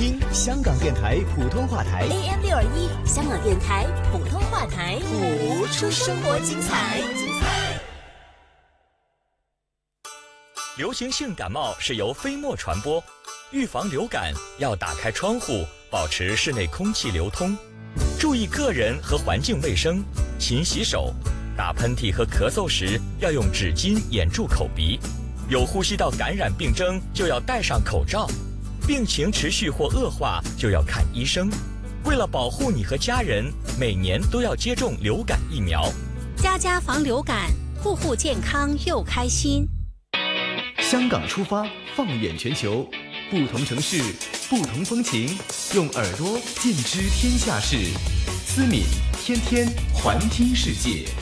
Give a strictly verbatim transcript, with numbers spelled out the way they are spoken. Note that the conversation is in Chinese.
听香港电台普通话台 A M 六二一，香港电台普通话台， 活出生活精彩。 流行性感冒是由飞沫传播，预防流感要打开窗户，保持室内空气流通，注意个人和环境卫生，勤洗手。打喷嚏和咳嗽时要用纸巾掩住口鼻，有呼吸道感染病征就要戴上口罩，病情持续或恶化就要看医生。为了保护你和家人，每年都要接种流感疫苗。 家家防流感，户户健康又开心。 香港出发，放眼全球，不同城市，不同风情，用耳朵见知天下事。思敏天天环听世界。